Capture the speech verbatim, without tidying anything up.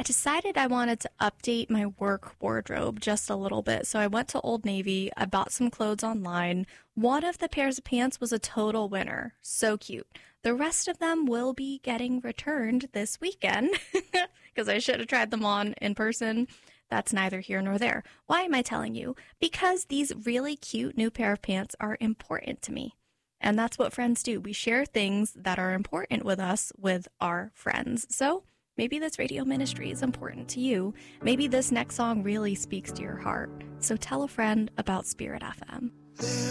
I decided I wanted to update my work wardrobe just a little bit. So I went to Old Navy. I bought some clothes online. One of the pairs of pants was a total winner. So cute. The rest of them will be getting returned this weekend because I should have tried them on in person. That's neither here nor there. Why am I telling you? Because these really cute new pair of pants are important to me. And that's what friends do. We share things that are important with us with our friends. So maybe this radio ministry is important to you. Maybe this next song really speaks to your heart. So tell a friend about Spirit F M.